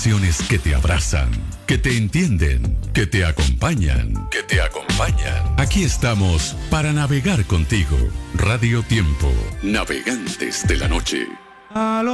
Estaciones que te abrazan, que te entienden, que te acompañan, que te acompañan. Aquí estamos para navegar contigo. Radio Tiempo, navegantes de la noche.